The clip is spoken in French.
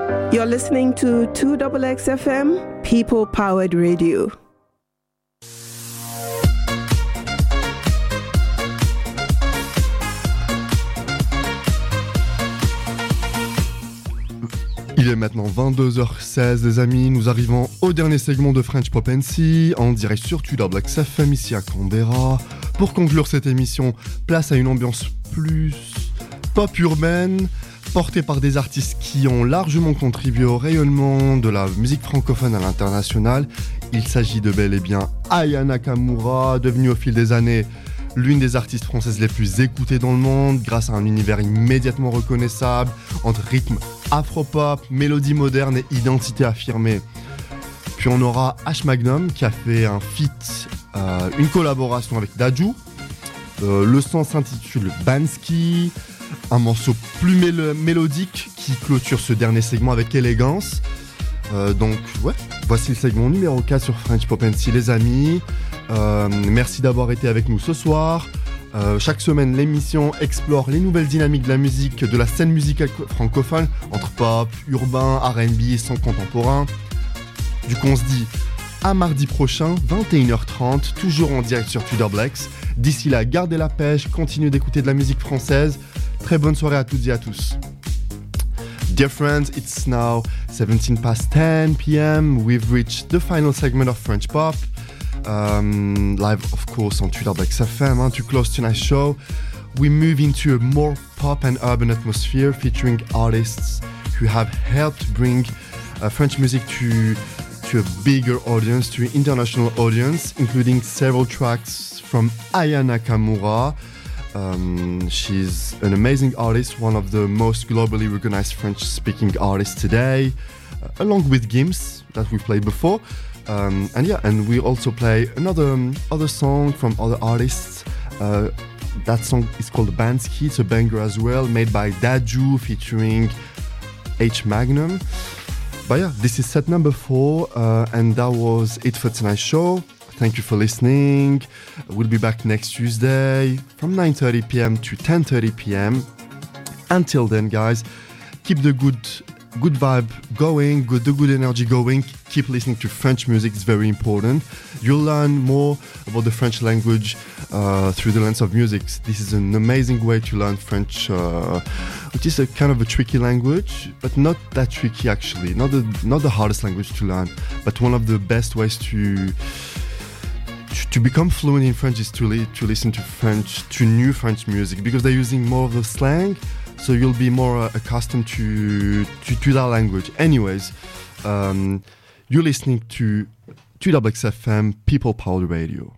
You're listening to 2XX FM, People Powered Radio. Il est maintenant 22h16 les amis, nous arrivons au dernier segment de French Pop NC, en direct sur 2XX FM ici à Canberra. Pour conclure cette émission, place à une ambiance plus pop urbaine, portée par des artistes qui ont largement contribué au rayonnement de la musique francophone à l'international. Il s'agit de bel et bien Aya Nakamura, devenue au fil des années l'une des artistes françaises les plus écoutées dans le monde, grâce à un univers immédiatement reconnaissable, entre rythme afro-pop, mélodie moderne et identité affirmée. Puis on aura H Magnum qui a fait un feat, une collaboration avec Dadju. Le son s'intitule Bansky, un morceau plus mélodique qui clôture ce dernier segment avec élégance. Donc ouais, voici le segment numéro 4 sur French Pop NC les amis. Merci d'avoir été avec nous ce soir. Chaque semaine, l'émission explore les nouvelles dynamiques de la musique, de la scène musicale francophone, entre pop, urbain, R&B et son contemporain. Du coup, on se dit à mardi prochain, 21h30, toujours en direct sur TudorbLex. D'ici là, gardez la pêche, continuez d'écouter de la musique française. Très bonne soirée à toutes et à tous. Dear friends, it's now 10 p.m. We've reached the final segment of French Pop. Live, of course, on 2XX FM. To close tonight's show, we move into a more pop and urban atmosphere featuring artists who have helped bring French music to a bigger audience, to an international audience, including several tracks from Aya Nakamura. She's an amazing artist, one of the most globally recognized French-speaking artists today, along with Gims that we've played before. And we also play other song from other artists. That song is called Bansky. It's a banger as well, made by Dadju featuring H Magnum. But yeah, this is set number 4, and that was it for tonight's show. Thank you for listening. We'll be back next Tuesday from 9:30 p.m. to 10:30 p.m. Until then, guys, keep the good vibe going, the good energy going. Keep listening to French music, it's very important. You'll learn more about the French language through the lens of music. This is an amazing way to learn French, which is a kind of a tricky language, but not that tricky actually. Not the hardest language to learn, but one of the best ways to become fluent in French is to listen to new French music, because they're using more of the slang. So you'll be more accustomed to that language. Anyways, you're listening to 2XX FM, People Powered Radio.